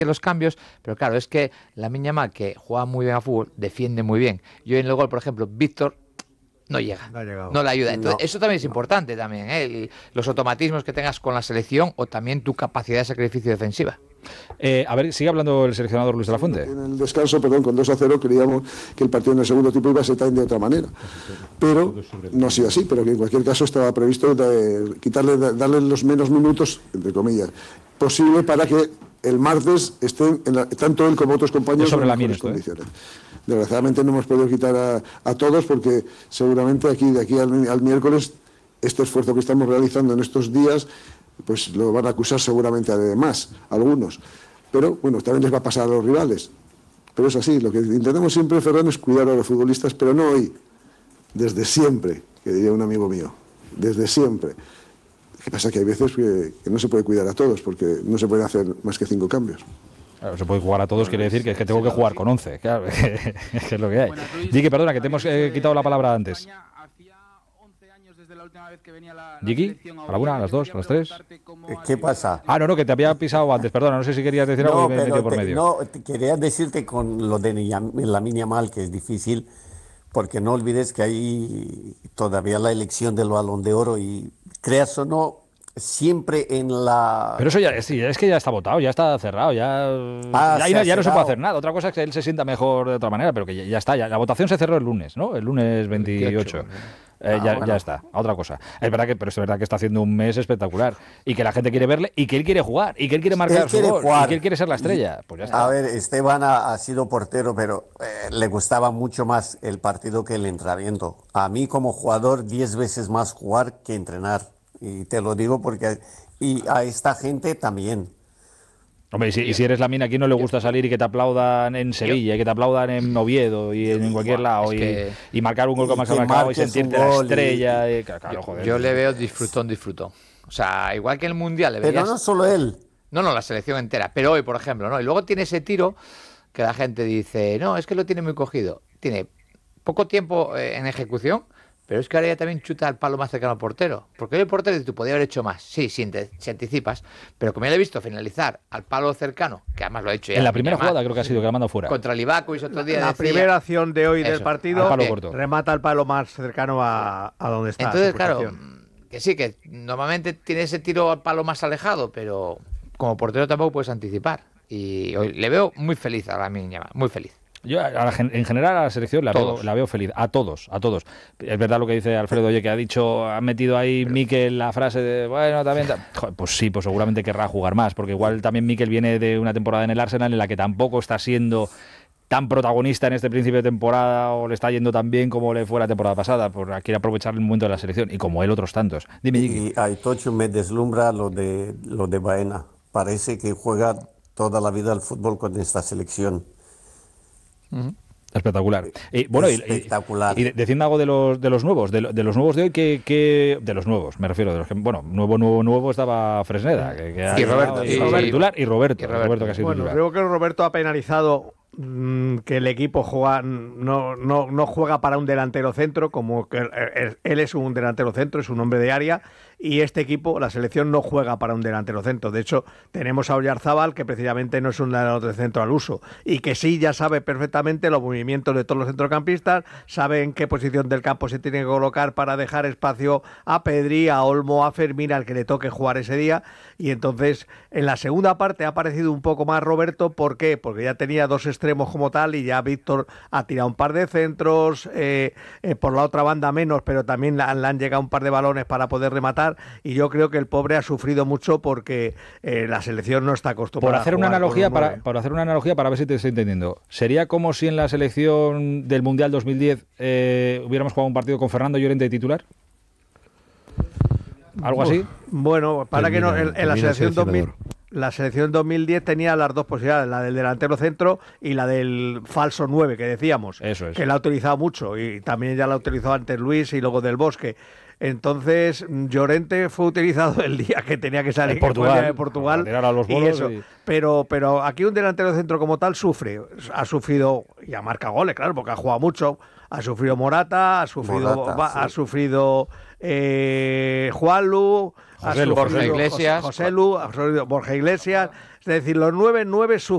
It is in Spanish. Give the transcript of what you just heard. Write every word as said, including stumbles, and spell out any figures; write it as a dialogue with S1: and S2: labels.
S1: los cambios, pero claro, es que Lamine Yamal, que juega muy bien a fútbol, defiende muy bien. Yo en el gol, por ejemplo, Víctor no llega, no, no le ayuda. Entonces, no, eso también es no. importante también, ¿eh? El, los automatismos que tengas con la selección o también tu capacidad de sacrificio defensiva.
S2: Eh, a ver, sigue hablando el seleccionador Luis de la Fuente.
S3: En el descanso, perdón, con dos a cero creíamos que el partido en el segundo tiempo iba a ser también de otra manera, pero no ha sido así, pero que en cualquier caso estaba previsto de, quitarle, de, darle los menos minutos, entre comillas, posible para que el martes estén en la, tanto él como otros compañeros
S2: sobre
S3: en
S2: la
S3: mejores
S2: esto,
S3: condiciones.
S2: ¿eh?
S3: Desgraciadamente no hemos podido quitar a, a todos porque seguramente aquí de aquí al, al miércoles este esfuerzo que estamos realizando en estos días pues lo van a acusar seguramente además algunos, pero bueno, también les va a pasar a los rivales, pero es así, lo que intentamos siempre, Ferran, es cuidar a los futbolistas, pero no hoy, desde siempre, que diría un amigo mío, desde siempre. Lo que pasa es que hay veces que, que no se puede cuidar a todos porque no se pueden hacer más que cinco cambios.
S2: Claro, se puede jugar a todos, quiere decir que es que tengo que jugar con once, claro, que es lo que hay. Jiki, perdona, que te hemos eh, quitado la palabra antes. Jiki, a la una, a las dos, a las tres.
S4: ¿Qué pasa?
S2: Ah, no, no, que te había pisado antes, perdona, no sé si querías decir algo
S4: no,
S2: y me he metido por
S4: te,
S2: medio.
S4: No, te quería decirte con lo de Lamine Yamal, que es difícil, porque no olvides que hay todavía la elección del Balón de Oro y creas o no, siempre en la...
S2: Pero eso ya, sí, es que ya está votado, ya está cerrado, ya,
S4: ah,
S2: ya, ya, ya no se puede hacer nada. Otra cosa es que él se sienta mejor de otra manera, pero que ya, ya está, ya, la votación se cerró el lunes, ¿no? El lunes veintiocho. Eh, ah, ya, bueno. ya está, otra cosa. Es verdad que, pero es verdad que está haciendo un mes espectacular y que la gente quiere verle y que él quiere jugar y que él quiere marcar él su gol jugar. y que él quiere ser la estrella. Pues ya está.
S4: A ver, Esteban ha, ha sido portero, pero eh, le gustaba mucho más el partido que el entrenamiento. A mí como jugador, diez veces más jugar que entrenar. Y te lo digo porque... Y a esta gente también.
S2: Hombre, y si, y si eres Lamine, aquí no le gusta salir y que te aplaudan en Sevilla, y que te aplaudan en Oviedo y en cualquier lado, y, que... y marcar un gol como has marcado y sentirte la estrella. Y... Y, claro,
S1: yo,
S2: joder,
S1: yo le veo disfrutón, disfrutón. O sea, igual que en el Mundial. Le
S4: Pero
S1: veías...
S4: no solo él.
S1: No, no, la selección entera. Pero hoy, por ejemplo, ¿no? Y luego tiene ese tiro que la gente dice, no, es que lo tiene muy cogido. Tiene poco tiempo eh, en ejecución. Pero es que ahora ya también chuta al palo más cercano al portero. Porque hoy el portero dice, tú podías haber hecho más. Sí, si, te, si anticipas. Pero como ya le he visto finalizar al palo cercano, que además lo ha hecho ya.
S2: En la primera jugada creo que ha sido que la manda fuera.
S1: Contra Livakovic otro día.
S5: La
S1: decía,
S5: primera acción de hoy eso, del partido
S2: al palo
S5: remata al palo más cercano a, a donde está.
S1: Entonces, claro, que sí, que normalmente tiene ese tiro al palo más alejado, pero como portero tampoco puedes anticipar. Y hoy le veo muy feliz a Lamine Yamal, muy feliz.
S2: Yo en general a la selección la veo, la veo feliz, a todos, a todos. Es verdad lo que dice Alfredo, oye, que ha dicho, ha metido ahí Pero... Mikel la frase de, bueno, también... Joder, pues sí, pues seguramente querrá jugar más, porque igual también Mikel viene de una temporada en el Arsenal en la que tampoco está siendo tan protagonista en este principio de temporada o le está yendo tan bien como le fue la temporada pasada, por quiere aprovechar el momento de la selección y como él otros tantos. Dime, Jiki.
S4: Y a Itocho me deslumbra lo de, lo de Baena. Parece que juega toda la vida al fútbol con esta selección.
S2: Uh-huh. Espectacular. Y, bueno,
S4: Espectacular.
S2: Y, y diciendo algo de los de los nuevos, de, de los nuevos de hoy, que, que de los nuevos, me refiero, de los que, bueno, nuevo, nuevo, nuevo estaba Fresneda, que, que
S1: y, Roberto,
S2: y, y, titular, y Roberto,
S1: y Roberto,
S2: Roberto que ha sido
S5: bueno,
S2: titular.
S5: Creo que Roberto ha penalizado mmm, que el equipo juega, no, no, no juega para un delantero centro, como que él, él es un delantero centro, es un hombre de área. Y este equipo, la selección, no juega para un delantero centro. De hecho, tenemos a Oyarzábal, que precisamente no es un delantero centro al uso, y que sí ya sabe perfectamente los movimientos de todos los centrocampistas, sabe en qué posición del campo se tiene que colocar para dejar espacio a Pedri, a Olmo, a Fermín, al que le toque jugar ese día. Y entonces, en la segunda parte ha aparecido un poco más Roberto. ¿Por qué? Porque ya tenía dos extremos como tal y ya Víctor ha tirado un par de centros, eh, eh, por la otra banda menos, pero también le han llegado un par de balones para poder rematar. Y yo creo que el pobre ha sufrido mucho porque eh, la selección no está acostumbrada.
S2: Por hacer una analogía para, para hacer una analogía para ver si te estoy entendiendo. Sería como si en la selección del Mundial dos mil diez eh, hubiéramos jugado un partido con Fernando Llorente de titular. ¿Algo así?
S5: Bueno, para termina, que no en, en la selección dos mil la selección dos mil diez tenía las dos posibilidades, la del delantero centro y la del falso nueve que decíamos.
S2: Eso es.
S5: Que la ha utilizado mucho y también ya la utilizó antes Luis y luego Del Bosque. Entonces, Llorente fue utilizado el día que tenía que salir
S2: Portugal,
S5: de Portugal.
S2: A los bolos
S5: y eso.
S2: Y...
S5: Pero, pero aquí un delantero centro como tal sufre. Ha sufrido, y ha marcado goles, claro, porque ha jugado mucho. Ha sufrido Morata, ha sufrido, Morata, va, sí. ha sufrido eh, Juanlu,
S1: José Lu, Borja Iglesias.
S5: José Lu, ha sufrido Borja Iglesias. Es decir, los nueve, nueve sufren.